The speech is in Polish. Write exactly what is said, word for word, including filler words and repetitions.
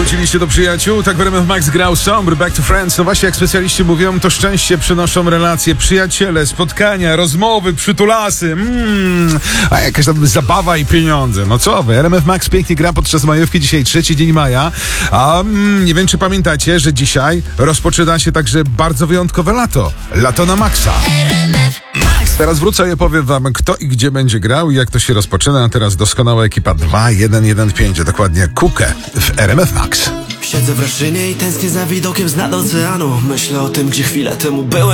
Wróciliście do przyjaciół, tak w R M F Max grał Sombre, Back to Friends. No właśnie, jak specjaliści mówią, to szczęście przynoszą relacje, przyjaciele, spotkania, rozmowy, przytulasy, mm, a jakaś tam zabawa i pieniądze. No co wy, R M F Max pięknie gra podczas majówki, dzisiaj trzeci dzień maja, a mm, nie wiem, czy pamiętacie, że dzisiaj rozpoczyna się także bardzo wyjątkowe lato. Lato na maksa. Teraz wrócę i opowiem wam, kto i gdzie będzie grał i jak to się rozpoczyna. A teraz doskonała ekipa dwa jeden jeden pięć, dokładnie Kukę w R M F Max. Siedzę w Raszynie i tęsknię za widokiem z nad oceanu. Myślę o tym, gdzie chwilę temu byłem.